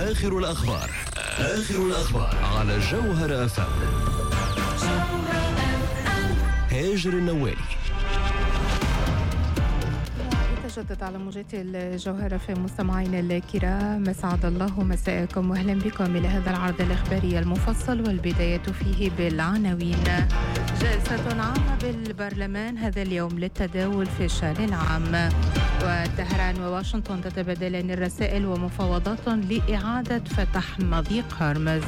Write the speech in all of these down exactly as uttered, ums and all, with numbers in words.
آخر الأخبار آخر الأخبار على جوهر أف أم. هاجر النوالي. تجدد على موجات الجوهرة في مستمعينا الكرام، أسعد الله مساءكم وأهلا بكم إلى هذا العرض الإخباري المفصل، والبداية فيه بالعناوين. جلسة عامة بالبرلمان هذا اليوم للتداول في الشأن العام، وطهران وواشنطن تتبادلان الرسائل ومفاوضات لإعادة فتح مضيق هرمز.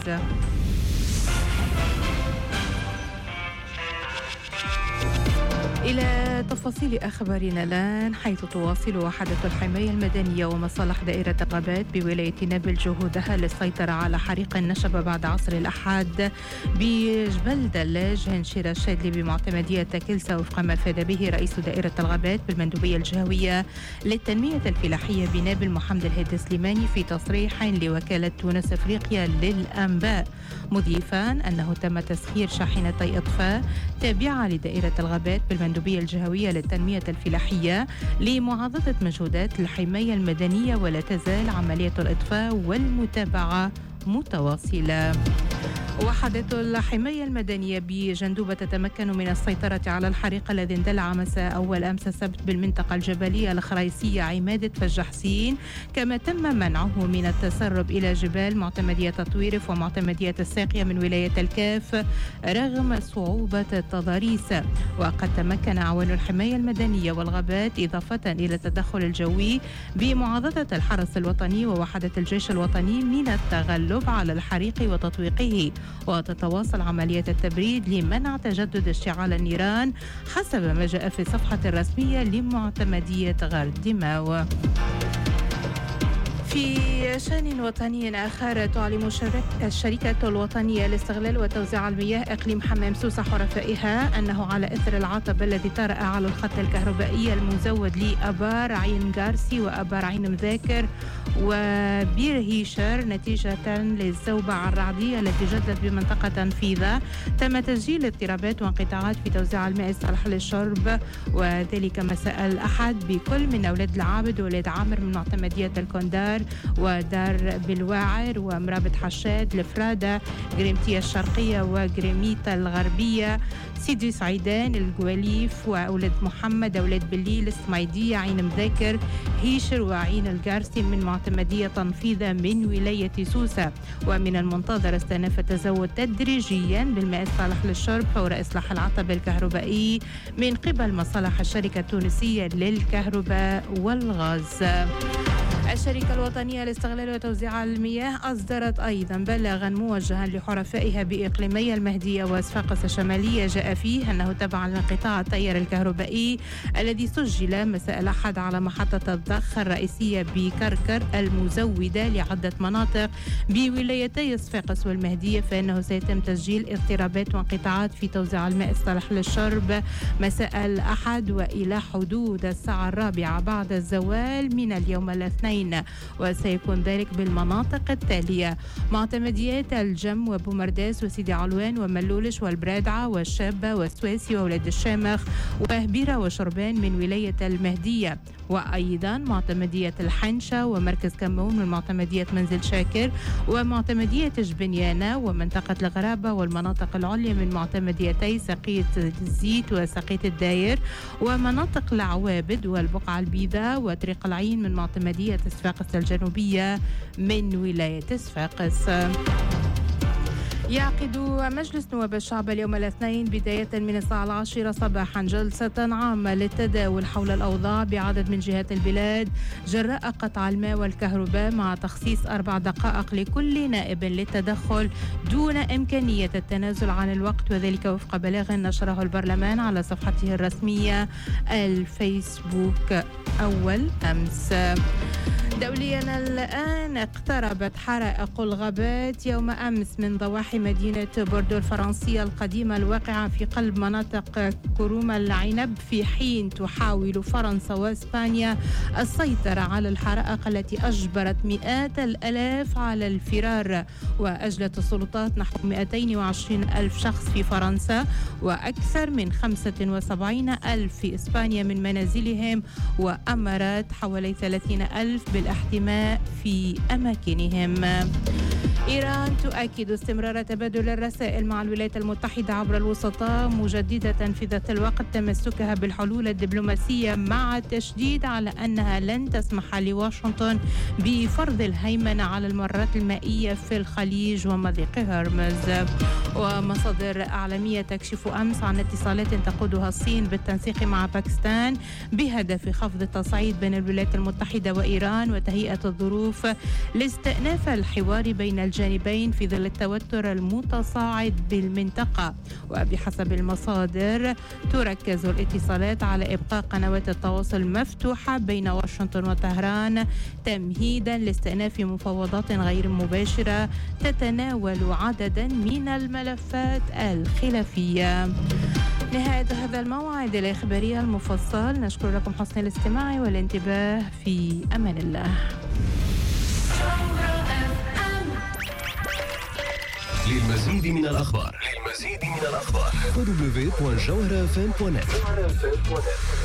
إلى تفاصيل أخبارنا الآن، حيث تواصل وحدة الحماية المدنية ومصالح دائرة الغابات بولاية نابل جهودها للسيطرة على حريق نشب بعد عصر الأحد بجبل دلاج هنشير الشادلي بمعتمدية كلسا، وفق ما أفاد به رئيس دائرة الغابات بالمندوبية الجهوية للتنمية الفلاحية بنابل محمد الهادي سليماني في تصريح لوكالة تونس أفريقيا للأنباء، مضيفا أنه تم تسخير شاحنتي إطفاء تابعة لدائرة الغابات بالمندوبية الجهوية للتنمية الفلاحية لمعاضدة مجهودات الحماية المدنية، ولا تزال عملية الإطفاء والمتابعة متواصلة. وحدة الحماية المدنية بجندوبة تتمكن من السيطرة على الحريق الذي اندلع مساء أول أمس السبت بالمنطقة الجبلية الخريسية عمادة فجحسين، كما تم منعه من التسرب إلى جبال معتمدية تطويرف ومعتمدية الساقية من ولاية الكاف رغم صعوبة التضاريس. وقد تمكن عوان الحماية المدنية والغابات إضافة إلى التدخل الجوي بمعاضدة الحرس الوطني ووحدة الجيش الوطني من التغلب على الحريق وتطويقه، وتتواصل عملية التبريد لمنع تجدد اشتعال النيران حسب ما جاء في الصفحة الرسمية لمعتمدية غارديماو. في شأن وطني آخر، تعلم الشركة الوطنية لاستغلال وتوزيع المياه إقليم حمام سوسة حرفائها أنه على إثر العطب الذي طرأ على الخط الكهربائي المزود لأبار عين جارسي وأبار عين مذاكر وبير هيشر نتيجة للزوبعة الرعدية التي جدت بمنطقة تنفيذة، تم تسجيل اضطرابات وانقطاعات في توزيع الماء الصالح للشرب، وذلك مساء الأحد بكل من أولاد العابد وولاد عامر من معتمدية الكوندار ودار بالواعر ومرابط حشاد الفرادة جريمتية الشرقية وجريميتا الغربية سيدي سعيدان الجواليف وأولاد محمد أولاد بليل السميدية عين مذاكر هيشر وعين الجارسي من معتمدية تنفيذة من ولاية سوسة. ومن المنتظر استئناف التزود تدريجيا بالماء الصالح للشرب فور إصلاح العطب الكهربائي من قبل مصالح الشركة التونسية للكهرباء والغاز. الشركة الوطنية لاستغلال وتوزيع المياه أصدرت أيضا بلاغا موجها لحرفائها بإقليمي المهدية وصفاقس الشمالية، جاء فيه أنه تبعا لانقطاع التيار الكهربائي الذي سجل مساء الأحد على محطة الضخ الرئيسية بكركر المزودة لعدة مناطق بولايتي صفاقس والمهدية، فإنه سيتم تسجيل اضطرابات وانقطاعات في توزيع الماء الصالح للشرب مساء الأحد وإلى حدود الساعة الرابعة بعد الزوال من اليوم الاثنين، وسيكون ذلك بالمناطق التالية: معتمديات الجم وبومرداس وسيدي علوان وملولش والبرادعة والشابة والسويسي وولاد الشامخ وهبيرة وشربان من ولاية المهدية، وأيضا معتمدية الحنشة ومركز كمون من معتمدية منزل شاكر ومعتمدية جبنيانة ومنطقة الغرابة والمناطق العليا من معتمديتي سقية الزيت وسقية الداير ومناطق العوابد والبقعة البيضاء وطريق العين من معتمدية صفاقس الجنوبية من ولاية صفاقس. يعقد مجلس نواب الشعب اليوم الاثنين بداية من الساعة العاشرة صباحا جلسة عامة للتداول حول الأوضاع بعدد من جهات البلاد جراء قطع الماء والكهرباء، مع تخصيص أربع دقائق لكل نائب للتدخل دون إمكانية التنازل عن الوقت، وذلك وفق بلاغ نشره البرلمان على صفحته الرسمية الفيسبوك أول أمس. دوليا الآن، اقتربت حرائق الغابات يوم أمس من ضواحي مدينة بوردو الفرنسية القديمة الواقعة في قلب مناطق كروم العنب، في حين تحاول فرنسا وإسبانيا السيطرة على الحرائق التي أجبرت مئات الألاف على الفرار. وأجلت السلطات نحو مئتين وعشرين ألف شخص في فرنسا وأكثر من خمسة وسبعين ألف في إسبانيا من منازلهم، وأمرت حوالي ثلاثين ألف بالأخذ الاحتماء في أماكنهم. إيران تؤكد استمرار تبادل الرسائل مع الولايات المتحدة عبر الوسطاء، مجددة في ذات الوقت تمسكها بالحلول الدبلوماسية، مع التشديد على أنها لن تسمح لواشنطن بفرض الهيمنة على الممرات المائية في الخليج ومضيق هرمز. ومصادر أعلامية تكشف أمس عن اتصالات تقودها الصين بالتنسيق مع باكستان بهدف خفض التصعيد بين الولايات المتحدة وإيران وتهيئة الظروف لاستئناف الحوار بين الجانبين في ظل التوتر المتصاعد بالمنطقة. وبحسب المصادر تركز الاتصالات على إبقاء قنوات التواصل مفتوحة بين واشنطن وطهران تمهيدا لاستئناف مفاوضات غير مباشرة تتناول عددا من الملفات الخلافية. نهاية هذا الموعد الإخباري المفصل، نشكر لكم حسن الاستماع والانتباه، في أمان الله. للمزيد من الأخبار للمزيد من الأخبار دبليو دبليو دبليو دوت جوهرة إف إم دوت نت.